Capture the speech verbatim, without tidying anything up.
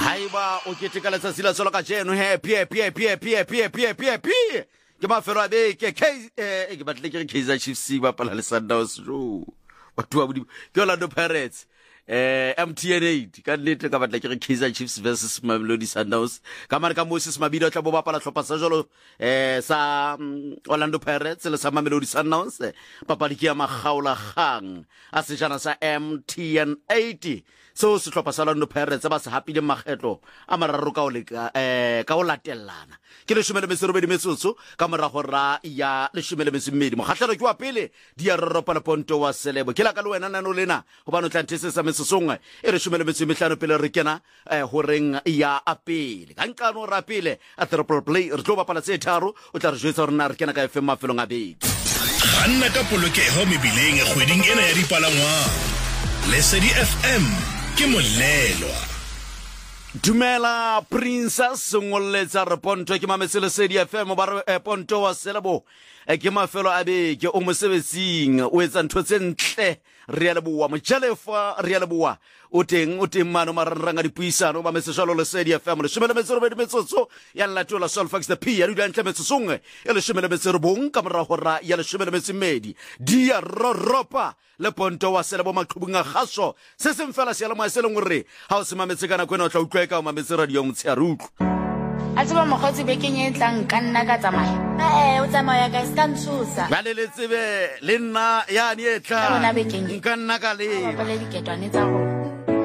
Haiba o keteka letsatsi la sola ka jeno he pie pie pie pie pie pie pie pie ke mafelo a beke ke eh ke batle ke Kaizer Chiefs ba pala le Sundowns ro batho ba bodi ke Orlando Pirates eh M T N eight ka nnete ka batla ke Kaizer Chiefs versus Mamelodi Sundowns ka mane ka Moses Mabida tla bo ba pala tlhopha sa jolo eh sa Orlando Pirates le sa Mamelodi Sundowns papadi ke ya magaola gang a sejana sa M T N eight so se tlhopha sa Orlando Pirates ba se happy le magetlo a mararo ka o le eh ka o latellana ke le shumele mesero be di metsotso ka morago ra ya le shumele mesimedi mo gatlhelo ke wa pele di ya ropa le Ponto wa Selebo ke la ka le wena nano lena go ba no tlantse sa mesosongwe e re shumele mesemehlano pele re kena eh ho reng ya apele ka nkano ra pele a triple play re tlo ba pala se tharo o tla re jwetsa rena re kena ka F M mafelong a beke ganna ka polokeho mebileng e kgweding ena ya dipalangwang Lesedi F M ke molelwa Dumela Princess ngolletsa re Ponto ke mametse Lesedi F M ba re Ponto wa Selebo e ke mafelo a beke o mosebetsing o etsa ntho tse ntle re ya leboa mojalefa re ya leboa o teng o teng mano maranga dipuisano ba mesejalo Lesedi F M le shumele metsero be metsotso ya latola Solfax the P ya di ntle metsosongwe e le shumele metsero bong ka mora hora ya le shumele metsimedi dia roropa le Ponto wa Selebo maqhubunga gaso se se mfela se ya le mo seleng gore ha o se mametse kana kwena o tla utlwa ka o mametse radio motshiarutlo a tseba mogotsi bekeng e tlang ka nna ka tsamaya eh o tsamaya ka ska ntsusa ba le le tsebe le nna ya ni etla bona bekeng nka nna ka le ba le diketwane tsa go